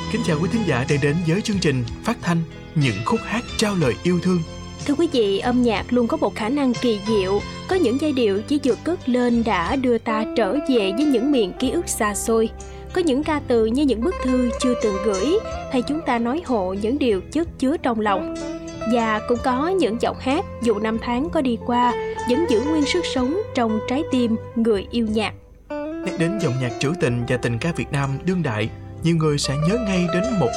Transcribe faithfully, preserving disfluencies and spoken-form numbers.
Kính chào quý thính giả đang đến với chương trình phát thanh những khúc hát trao lời yêu thương. Thưa quý vị, âm nhạc luôn có một khả năng kỳ diệu. Có những giai điệu chỉ vừa cất lên đã đưa ta trở về với những miền ký ức xa xôi. Có những ca từ như những bức thư chưa từng gửi, hay chúng ta nói hộ những điều chất chứa trong lòng. Và cũng có những giọng hát dù năm tháng có đi qua vẫn giữ nguyên sức sống trong trái tim người yêu nhạc. Nhắc đến dòng nhạc trữ tình và tình ca Việt Nam đương đại, nhiều người sẽ nhớ ngay đến một